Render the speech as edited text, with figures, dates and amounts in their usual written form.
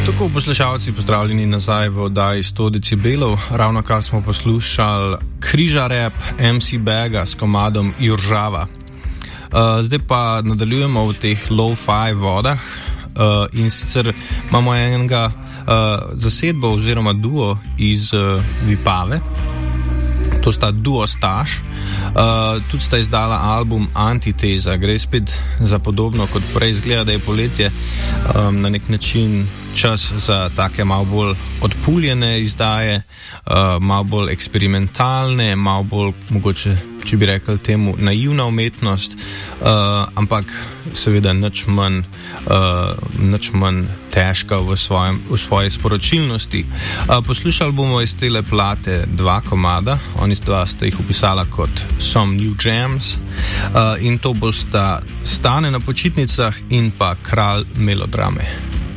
Tako, poslušalci, pozdravljeni nazaj v oddaji 100 decibelov. Ravno kar smo poslušali Križa rap MC Baga s komadom Juržava. Zdaj pa nadaljujemo v teh lo-fi vodah in sicer imamo enega zasedbo oziroma duo iz Vipave. To sta Duo Staš. Tudi sta izdala album Antiteza. Gre spet za podobno kot prej. Izgleda, da je poletje na nek način čas za take malo bolj odpuljene izdaje, malo bolj eksperimentalne, malo bolj mogoče, če bi rekel temu, naivna umetnost, ampak seveda nič manj težka v svoji sporočilnosti. Poslušali bomo iz tele plate 2 komada, oni dva sta jih opisala kot Some New Jams, in to bosta Stane na počitnicah in pa Kralj melodrame.